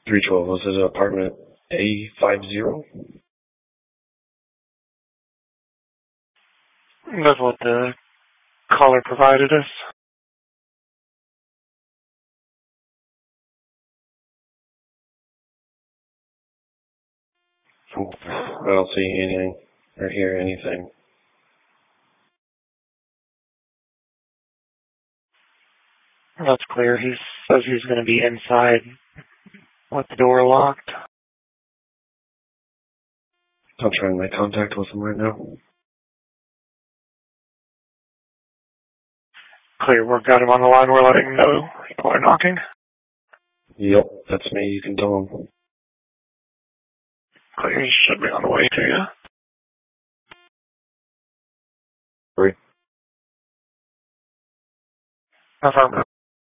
312, was it apartment A50? That's what the caller provided us. I don't see anything or hear anything. That's clear. He says he's going to be inside with the door locked. I'll try and make contact with him right now. Clear, we've got him on the line. We're letting him know people are knocking. Yep, that's me. You can tell him. Clear, he should be on the way to you. 3. Affirmative.